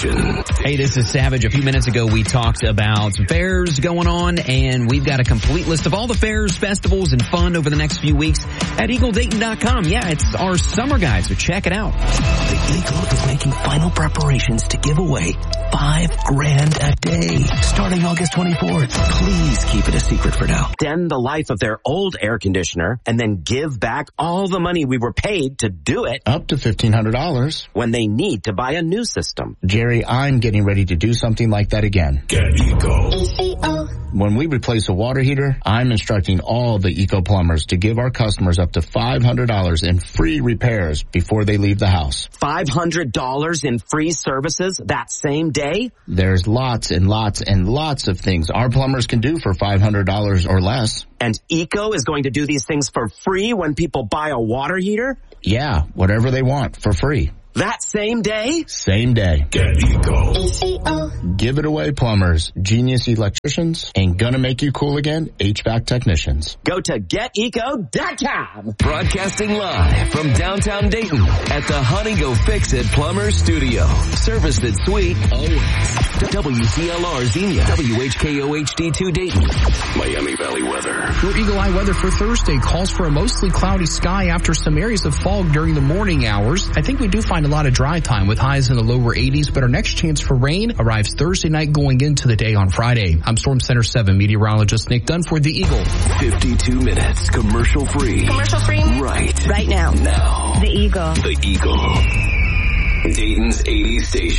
station. Hey, this is Savage. A few minutes ago, we talked about fairs going on, and we've got a complete list of all the fairs, festivals, and fun over the next few weeks at EagleDayton.com. Yeah, it's our summer guide, so check it out. The Eagle is making final preparations to give away $5,000 a day starting August 24th. Please keep it a secret for now. Extend the life of their old air conditioner and then give back all the money we were paid to do it. Up to $1,500. When they need to buy a new system. Jerry, I'm getting ready to do something like that again. Get Eco. When we replace a water heater, I'm instructing all the Eco plumbers to give our customers up to $500 in free repairs before they leave the house. $500 in free services that same day? There's lots and lots and lots of things our plumbers can do for $500 or less. And Eco is going to do these things for free when people buy a water heater? Yeah, whatever they want for free. That same day? Same day. Get Eco. Give it away, plumbers, genius electricians, and gonna make you cool again, HVAC technicians. Go to GetEco.com. Broadcasting live from downtown Dayton at the Honey Go Fix It Plumber Studio. Service that's sweet always. WCLR Xenia, WHKOHD2 Dayton. Miami Valley weather. Your Eagle Eye weather for Thursday calls for a mostly cloudy sky after some areas of fog during the morning hours. I think we do find a lot of dry time with highs in the lower 80s, but our next chance for rain arrives Thursday night going into the day on Friday. I'm Storm Center 7 meteorologist Nick Dunn for the Eagle. 52 minutes commercial free. Commercial free? Right. Right now. Now. The Eagle. The Eagle. Dayton's 80s station.